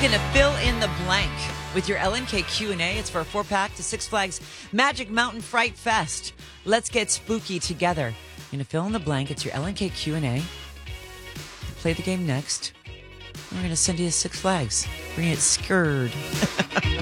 going to fill in the blank with your LNK Q&A. It's for a 4-pack to Six Flags Magic Mountain Fright Fest. Let's get spooky together. You're going to fill in the blank. It's your LNK Q&A. Play the game next. We're going to send you to Six Flags. Bring it scared.